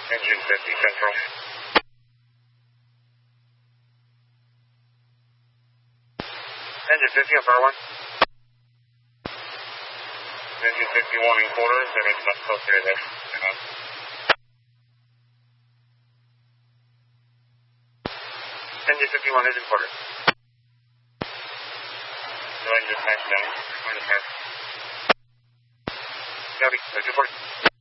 Engine 50 Central. Engine 50 on power 1. Engine 51 in quarters, that means much closer to there. Engine 51 is in quarters. No engine touchdown. Copy, 240.